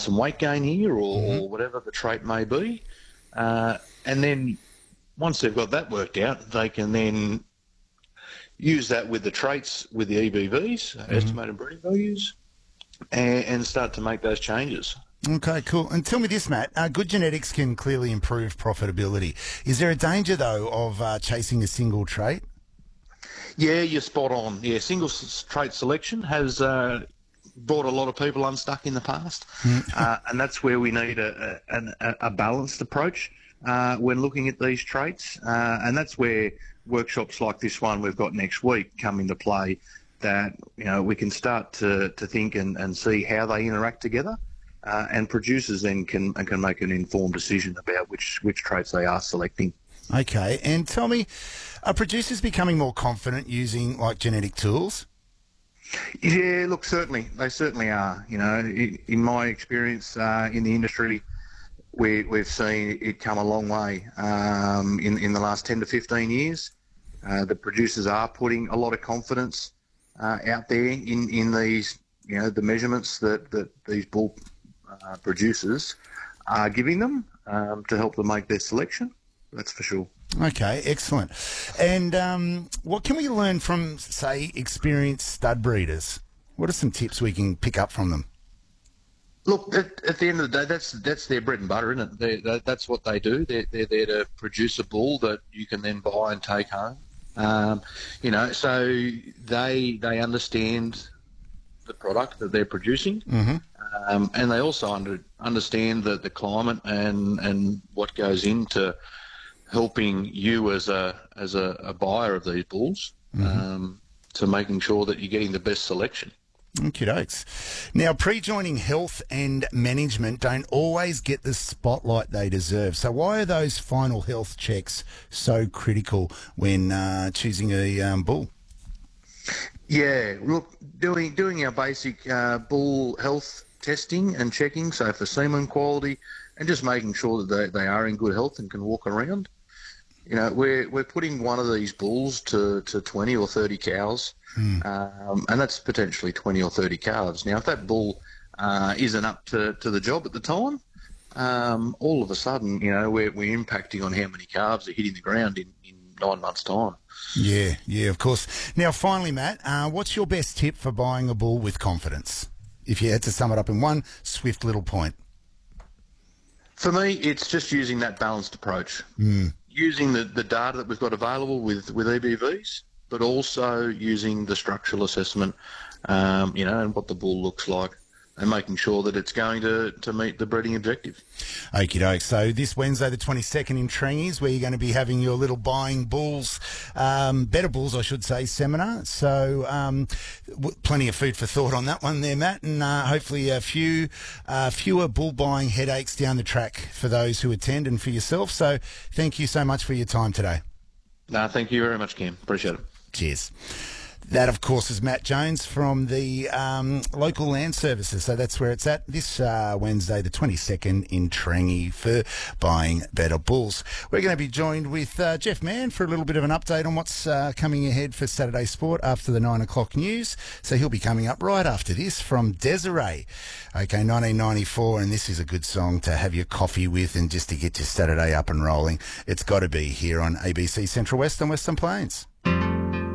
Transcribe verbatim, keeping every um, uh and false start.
some weight gain here or, Mm-hmm. or whatever the trait may be. Uh, and then once they've got that worked out, they can then use that with the traits, with the E B Vs, Mm-hmm. estimated breeding values, and, and start to make those changes. Okay, cool. And tell me this, Matt. Uh, good genetics can clearly improve profitability. Is there a danger, though, of uh, chasing a single trait? Yeah, you're spot on. Yeah, single s- trait selection has uh, brought a lot of people unstuck in the past, uh, and that's where we need a, a, a balanced approach uh, when looking at these traits, uh, and that's where workshops like this one we've got next week come into play, that you know we can start to, to think and, and see how they interact together, uh, and producers then can can make an informed decision about which, which traits they are selecting. Okay, and tell me, are producers becoming more confident using like genetic tools? Yeah, look, certainly. They certainly are. You know, in, in my experience uh, in the industry, we, we've seen it come a long way um, in, in the last ten to fifteen years. Uh, the producers are putting a lot of confidence uh, out there in, in these, you know, the measurements that, that these bull uh, producers are giving them um, to help them make their selection. That's for sure. Okay, excellent. And um, what can we learn from, say, experienced stud breeders? What are some tips we can pick up from them? Look, at, at the end of the day, that's that's their bread and butter, isn't it? They, that, that's what they do. They're, they're there to produce a bull that you can then buy and take home. Um, you know, so they they understand the product that they're producing, Mm-hmm. um, and they also under, understand the, the climate and, and what goes into helping you as a as a, a buyer of these bulls, Mm-hmm. um, to making sure that you're getting the best selection. Okie dokes. Now, pre-joining health and management don't always get the spotlight they deserve. So why are those final health checks so critical when uh, choosing a um, bull? Yeah, look, doing doing our basic uh, bull health testing and checking, so for semen quality, and just making sure that they, they are in good health and can walk around. You know, we're we're putting one of these bulls to, to twenty or thirty cows, Mm. um, and that's potentially twenty or thirty calves. Now, if that bull uh, isn't up to, to the job at the time, um, all of a sudden, you know, we're, we're impacting on how many calves are hitting the ground in, in nine months' time. Yeah, yeah, of course. Now, finally, Matt, uh, what's your best tip for buying a bull with confidence? If you had to sum it up in one swift little point. For me, it's just using that balanced approach. Mm. Using the, the data that we've got available with, with E B Vs, but also using the structural assessment, um, you know, and what the bull looks like, and making sure that it's going to, to meet the breeding objective. Okie doke. So this Wednesday, the twenty-second in Trangies, where you're going to be having your little buying bulls, um, better bulls, I should say, seminar. So um, w- plenty of food for thought on that one there, Matt, and uh, hopefully a few uh, fewer bull buying headaches down the track for those who attend and for yourself. So thank you so much for your time today. No, thank you very much, Cam. Appreciate it. Cheers. That, of course, is Matt Jones from the um, local land services. So that's where it's at this uh, Wednesday, the twenty-second in Trangie for buying better bulls. We're going to be joined with uh, Jeff Mann for a little bit of an update on what's uh, coming ahead for Saturday Sport after the nine o'clock news. So he'll be coming up right after this from Desiree. Okay, nineteen ninety-four, and this is a good song to have your coffee with and just to get your Saturday up and rolling. It's got to be here on A B C Central West and Western Plains.